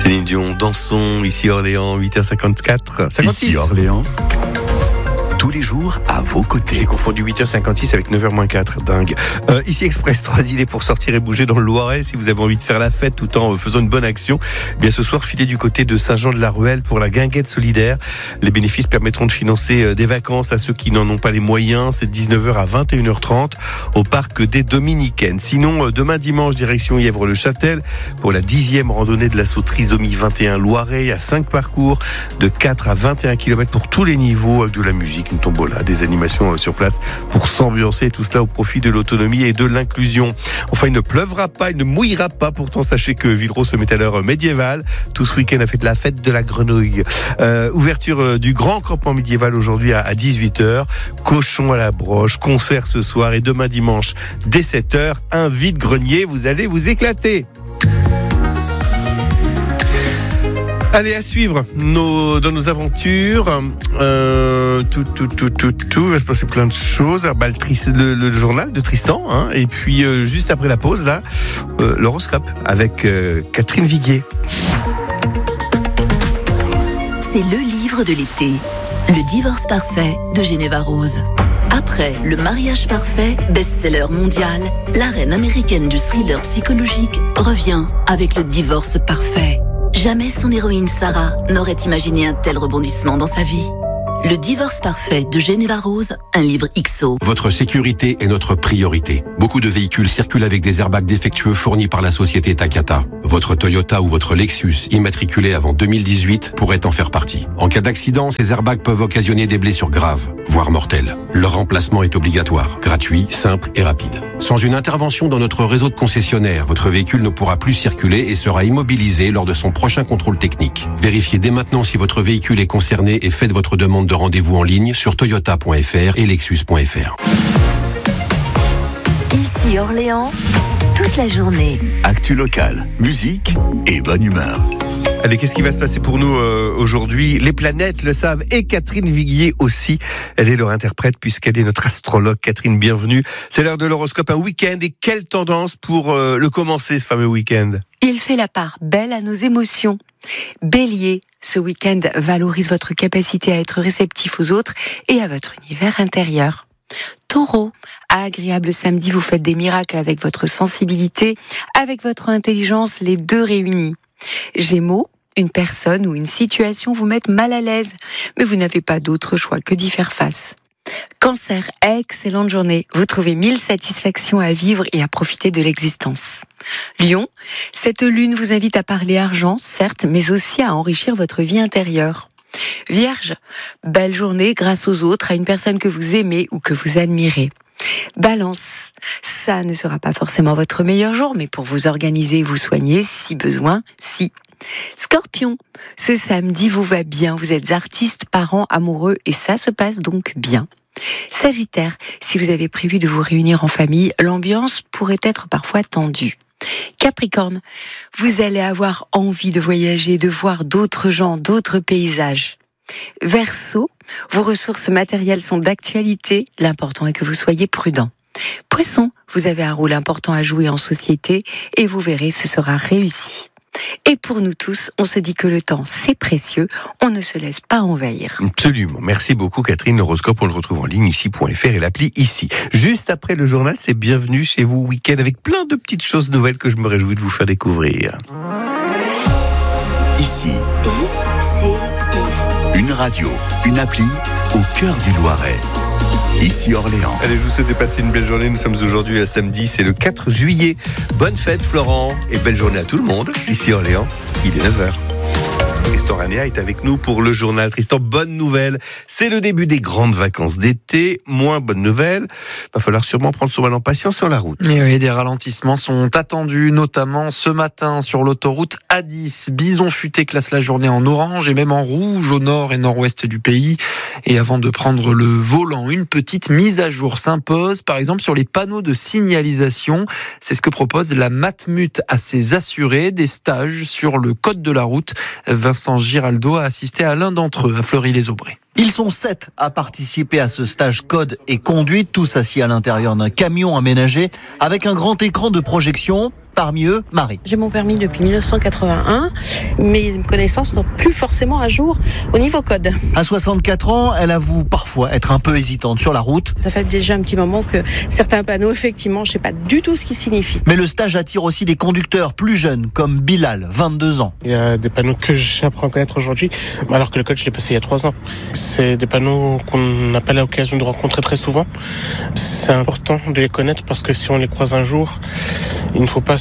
Céline Dion, dansons, ici Orléans, 8h54. 56. Ici Orléans. Tous les jours à vos côtés. J'ai confondu 8h56 avec 9h-4, dingue. Ici Express, 3 idées pour sortir et bouger dans le Loiret. Si vous avez envie de faire la fête tout en faisant une bonne action, eh bien ce soir, filez du côté de Saint-Jean-de-la-Ruelle pour la guinguette solidaire. Les bénéfices permettront de financer des vacances à ceux qui n'en ont pas les moyens. C'est de 19h à 21h30 au parc des Dominicaines. Sinon, demain dimanche, direction Yèvre-le-Châtel pour la 10e randonnée de l'assaut Trisomie 21 Loiret. Il y a 5 parcours de 4 à 21 km pour tous les niveaux avec de la musique, une tombola, des animations sur place pour s'ambiancer, tout cela au profit de l'autonomie et de l'inclusion. Enfin, il ne pleuvra pas, il ne mouillera pas. Pourtant, sachez que Villeroy se met à l'heure médiévale. Tout ce week-end a fait de la fête de la grenouille. Ouverture du grand campement médiéval aujourd'hui à 18h. Cochon à la broche, concert ce soir et demain dimanche dès 7h. Un vide-grenier, vous allez vous éclater. Allez, à suivre dans nos aventures, tout va se passer plein de choses. Le journal de Tristan, hein, et puis juste après la pause, là, l'horoscope avec Catherine Viguier. C'est le livre de l'été, Le divorce parfait de Geneva Rose. Après Le mariage parfait, best-seller mondial, la reine américaine du thriller psychologique revient avec Le divorce parfait. Jamais son héroïne Sarah n'aurait imaginé un tel rebondissement dans sa vie. Le divorce parfait de Geneva Rose, un livre XO. Votre sécurité est notre priorité. Beaucoup de véhicules circulent avec des airbags défectueux fournis par la société Takata. Votre Toyota ou votre Lexus, immatriculé avant 2018, pourrait en faire partie. En cas d'accident, ces airbags peuvent occasionner des blessures graves, voire mortelles. Leur remplacement est obligatoire, gratuit, simple et rapide. Sans une intervention dans notre réseau de concessionnaires, votre véhicule ne pourra plus circuler et sera immobilisé lors de son prochain contrôle technique. Vérifiez dès maintenant si votre véhicule est concerné et faites votre demande de rendez-vous en ligne sur toyota.fr et lexus.fr. Ici Orléans, toute la journée. Actu locale, musique et bonne humeur. Allez, qu'est-ce qui va se passer pour nous aujourd'hui ? Les planètes le savent et Catherine Viguier aussi. Elle est leur interprète puisqu'elle est notre astrologue. Catherine, bienvenue. C'est l'heure de l'horoscope, un week-end. Et quelle tendance pour le commencer, ce fameux week-end ? Il fait la part belle à nos émotions. Bélier, ce week-end valorise votre capacité à être réceptif aux autres et à votre univers intérieur. Taureau, agréable samedi, vous faites des miracles avec votre sensibilité, avec votre intelligence, les deux réunis. Gémeaux, une personne ou une situation vous met mal à l'aise, mais vous n'avez pas d'autre choix que d'y faire face. Cancer, excellente journée. Vous trouvez 1000 satisfactions à vivre et à profiter de l'existence. Lion, cette lune vous invite à parler argent, certes, mais aussi à enrichir votre vie intérieure. Vierge, belle journée grâce aux autres, à une personne que vous aimez ou que vous admirez. Balance, ça ne sera pas forcément votre meilleur jour, mais pour vous organiser et vous soigner, si besoin, si. Scorpion, ce samedi vous va bien, vous êtes artiste, parent, amoureux et ça se passe donc bien. Sagittaire, si vous avez prévu de vous réunir en famille, l'ambiance pourrait être parfois tendue. Capricorne, vous allez avoir envie de voyager, de voir d'autres gens, d'autres paysages. Verseau, vos ressources matérielles sont d'actualité, l'important est que vous soyez prudent. Poisson, vous avez un rôle important à jouer en société et vous verrez, ce sera réussi. Et pour nous tous, on se dit que le temps, c'est précieux, on ne se laisse pas envahir. Absolument. Merci beaucoup Catherine. L'horoscope, on le retrouve en ligne ici.fr et l'appli ici. Juste après le journal, c'est Bienvenue chez vous week-end avec plein de petites choses nouvelles que je me réjouis de vous faire découvrir. Ici, I-C-I. une radio, une appli au cœur du Loiret. Ici Orléans. Allez, je vous souhaite de passer une belle journée. Nous sommes aujourd'hui à samedi, c'est le 4 juillet. Bonne fête Florent et belle journée à tout le monde. Ici Orléans, il est 9h. Tristan Rania est avec nous pour le journal. Tristan, bonne nouvelle, c'est le début des grandes vacances d'été. Moins bonne nouvelle, va falloir sûrement prendre son mal en patience sur la route. Et oui, des ralentissements sont attendus, notamment ce matin sur l'autoroute A10. Bison Futé classe la journée en orange et même en rouge au nord et nord-ouest du pays. Et avant de prendre le volant, une petite mise à jour s'impose, par exemple sur les panneaux de signalisation. C'est ce que propose la Matmut à ses assurés, des stages sur le code de la route. Vincent Giraldo a assisté à l'un d'entre eux, à Fleury-les-Aubrais. Ils sont 7 à participer à ce stage code et conduite, tous assis à l'intérieur d'un camion aménagé avec un grand écran de projection. Parmi eux, Marie. J'ai mon permis depuis 1981. Mes connaissances n'ont plus forcément à jour au niveau code. À 64 ans, elle avoue parfois être un peu hésitante sur la route. Ça fait déjà un petit moment que certains panneaux, effectivement, je ne sais pas du tout ce qu'ils signifient. Mais le stage attire aussi des conducteurs plus jeunes, comme Bilal, 22 ans. Il y a des panneaux que j'apprends à connaître aujourd'hui, alors que le code, je l'ai passé il y a 3 ans. C'est des panneaux qu'on n'a pas l'occasion de rencontrer très souvent. C'est important de les connaître parce que si on les croise un jour, il ne faut pas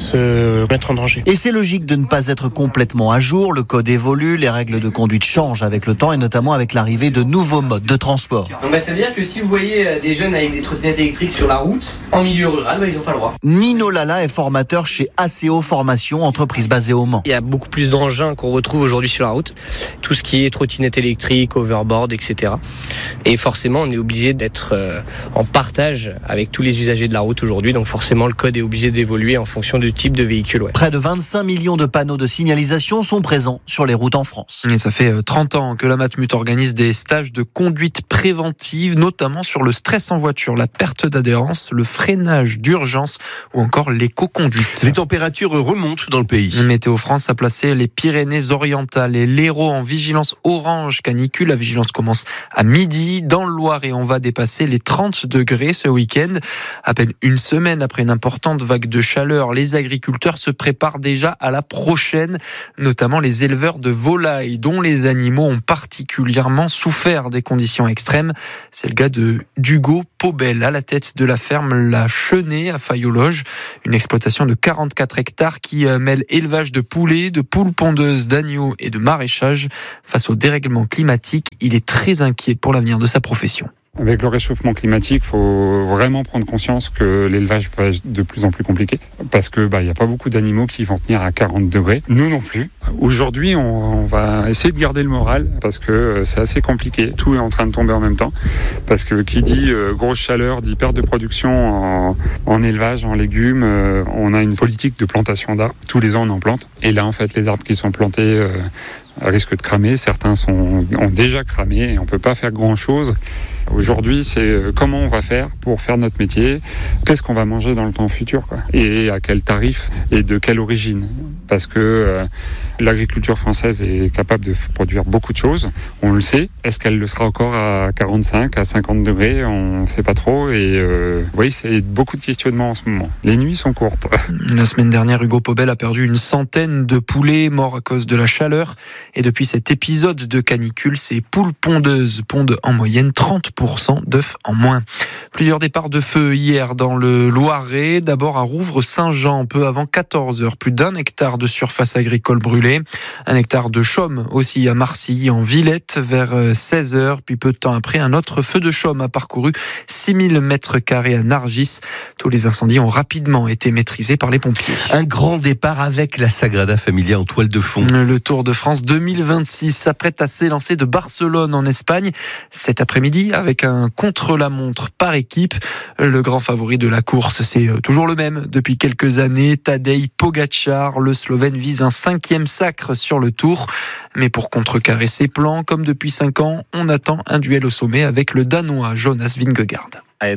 se mettre en danger. Et c'est logique de ne pas être complètement à jour. Le code évolue, les règles de conduite changent avec le temps et notamment avec l'arrivée de nouveaux modes de transport. Donc ça veut dire que si vous voyez des jeunes avec des trottinettes électriques sur la route, en milieu rural, ils n'ont pas le droit. Nino Lala est formateur chez ACO Formation, entreprise basée au Mans. Il y a beaucoup plus d'engins qu'on retrouve aujourd'hui sur la route. Tout ce qui est trottinette électrique, overboard, etc. Et forcément, on est obligé d'être en partage avec tous les usagers de la route aujourd'hui. Donc forcément, le code est obligé d'évoluer en fonction du type de véhicule. Ouais. Près de 25 millions de panneaux de signalisation sont présents sur les routes en France. Et ça fait 30 ans que la Matmut organise des stages de conduite préventive, notamment sur le stress en voiture, la perte d'adhérence, le freinage d'urgence ou encore l'éco-conduite. Les températures remontent dans le pays. Météo France a placé les Pyrénées-Orientales et l'Hérault en vigilance orange canicule. La vigilance commence à midi. Dans le Loiret, on va dépasser les 30 degrés ce week-end. À peine une semaine après une importante vague de chaleur, les agriculteurs se préparent déjà à la prochaine, notamment les éleveurs de volailles, dont les animaux ont particulièrement souffert des conditions extrêmes. C'est le cas d'Hugo Pobel, à la tête de la ferme La Chenée à Fayologe, une exploitation de 44 hectares qui mêle élevage de poulets, de poules pondeuses, d'agneaux et de maraîchage. Face au dérèglement climatique, il est très inquiet pour l'avenir de sa profession. Avec le réchauffement climatique, il faut vraiment prendre conscience que l'élevage va être de plus en plus compliqué parce que y a pas beaucoup d'animaux qui vont tenir à 40 degrés. Nous non plus. Aujourd'hui, on va essayer de garder le moral parce que c'est assez compliqué. Tout est en train de tomber en même temps parce que qui dit grosse chaleur dit perte de production en élevage, en légumes. On a une politique de plantation d'arbres. Tous les ans, on en plante. Et là, en fait, les arbres qui sont plantés risquent de cramer. Certains ont déjà cramé et on peut pas faire grand-chose. Aujourd'hui, c'est comment on va faire pour faire notre métier, qu'est-ce qu'on va manger dans le temps futur, quoi, et à quel tarif et de quelle origine. Parce que l'agriculture française est capable de produire beaucoup de choses, on le sait. Est-ce qu'elle le sera encore à 45, à 50 degrés ? On ne sait pas trop. Et oui, c'est beaucoup de questionnements en ce moment. Les nuits sont courtes. La semaine dernière, Hugo Pobel a perdu une centaine de poulets morts à cause de la chaleur. Et depuis cet épisode de canicule, ces poules pondeuses pondent en moyenne 30% d'œufs en moins. Plusieurs départs de feu hier dans le Loiret. D'abord à Rouvres-Saint-Jean, peu avant 14h. Plus d'1 hectare de surface agricole brûlée. 1 hectare de chaume aussi à Marcilly, en Villette, vers 16h. Puis peu de temps après, un autre feu de chaume a parcouru 6000 mètres carrés à Nargis. Tous les incendies ont rapidement été maîtrisés par les pompiers. Un grand départ avec la Sagrada Familia en toile de fond. Le Tour de France 2026 s'apprête à s'élancer de Barcelone en Espagne cet après-midi avec un contre-la-montre par équipe. Le grand favori de la course, c'est toujours le même depuis quelques années, Tadej Pogačar. Le Slovène vise un 5e sacre sur le Tour. Mais pour contrecarrer ses plans, comme depuis 5 ans, on attend un duel au sommet avec le Danois Jonas Vingegaard.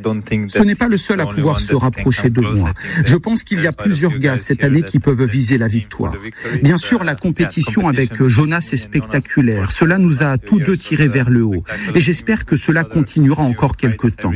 Ce n'est pas le seul à pouvoir se rapprocher de moi. Je pense qu'il y a plusieurs gars cette année qui peuvent viser la victoire. Bien sûr, la compétition avec Jonas est spectaculaire. Cela nous a tous deux tirés vers le haut. Et j'espère que cela continuera encore quelques temps.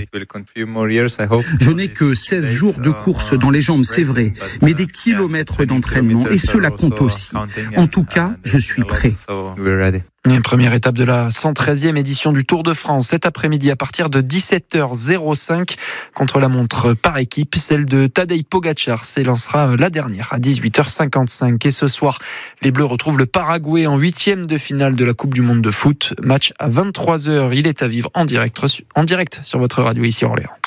Je n'ai que 16 jours de course dans les jambes, c'est vrai, mais des kilomètres d'entraînement et cela compte aussi. En tout cas, je suis prêt. Première étape de la 113e édition du Tour de France cet après-midi à partir de 17h05 contre la montre par équipe. Celle de Tadej Pogačar s'élancera la dernière à 18h55. Et ce soir, les Bleus retrouvent le Paraguay en 8e de finale de la Coupe du Monde de foot. Match à 23h. Il est à vivre en direct sur votre radio ici à Orléans.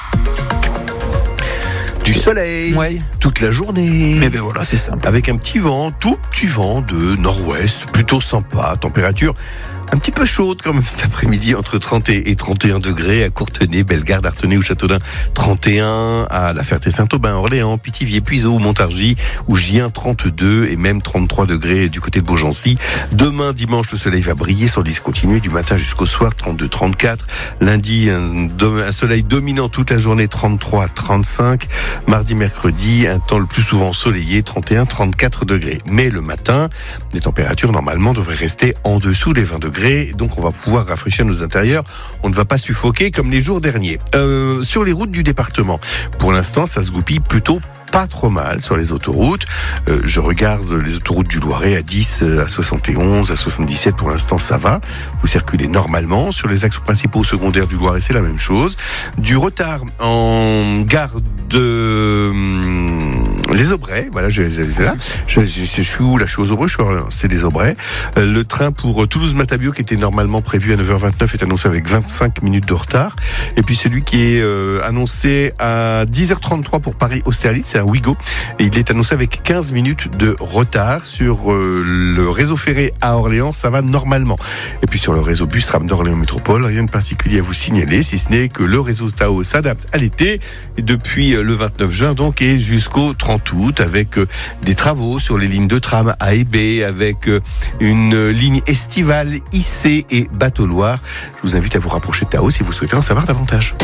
Du soleil, ouais, toute la journée. Mais ben voilà, c'est simple. Avec un petit vent, tout petit vent de nord-ouest, plutôt sympa. Température un petit peu chaude quand même cet après-midi, entre 30 et 31 degrés à Courtenay, Bellegarde, Artenay ou Châteaudun, 31 à La Ferté-Saint-Aubin, Orléans, Pithiviers, Puiseaux, Montargis ou Gien, 32 et même 33 degrés du côté de Beaugency. Demain, dimanche, le soleil va briller sans discontinuer du matin jusqu'au soir, 32, 34. Lundi, un soleil dominant toute la journée, 33, 35. Mardi, mercredi, un temps le plus souvent ensoleillé, 31, 34 degrés. Mais le matin, les températures normalement devraient rester en dessous des 20 degrés. Donc on va pouvoir rafraîchir nos intérieurs. On ne va pas suffoquer comme les jours derniers. Sur les routes du département, pour l'instant, ça se goupille plutôt pas trop mal sur les autoroutes. Je regarde les autoroutes du Loiret à 10, à 71, à 77. Pour l'instant, ça va. Vous circulez normalement. Sur les axes principaux secondaires du Loiret, c'est la même chose. Du retard en gare de les Aubrais. Voilà, je suis où là? Je suis aux Aubrais. C'est des Aubrais. Le train pour Toulouse-Matabio, qui était normalement prévu à 9h29, est annoncé avec 25 minutes de retard. Et puis celui qui est annoncé à 10h33 pour Paris-Austerlitz, c'est un Ouigo, et il est annoncé avec 15 minutes de retard. Sur le réseau ferré à Orléans, ça va normalement. Et puis sur le réseau bus tram d'Orléans Métropole, rien de particulier à vous signaler, si ce n'est que le réseau Stao s'adapte à l'été, depuis le 29 juin donc, et jusqu'au 30 août, avec des travaux sur les lignes de tram A et B, avec une ligne estivale IC et Bateau-Loire. Je vous invite à vous rapprocher de Tao si vous souhaitez en savoir davantage.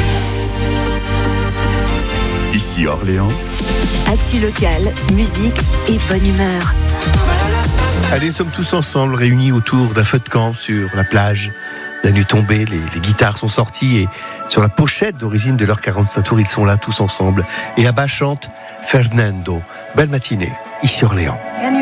Ici Orléans. Actu locale, musique et bonne humeur. Allez, nous sommes tous ensemble réunis autour d'un feu de camp sur la plage. La nuit tombée, les guitares sont sorties et sur la pochette d'origine de leur 45 tours, ils sont là tous ensemble. Et Abba chante Fernando. Belle matinée, ici Orléans.